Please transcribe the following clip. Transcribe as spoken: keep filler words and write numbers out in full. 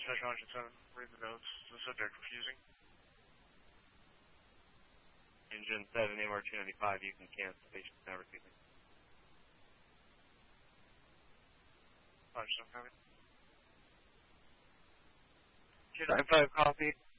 Special Engine seven, read the notes. The subject refusing. Engine seven, M R two ninety-five, you can cancel. Station now receiving. Roger, seven, copy. two nine five, copy.